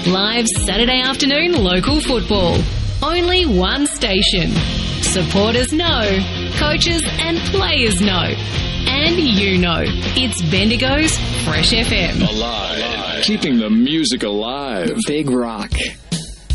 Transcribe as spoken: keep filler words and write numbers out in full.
Live Saturday afternoon local football. Only one station. Supporters know, coaches and players know. And you know, it's Bendigo's Fresh F M. Alive. Keeping the music alive. Big Rock.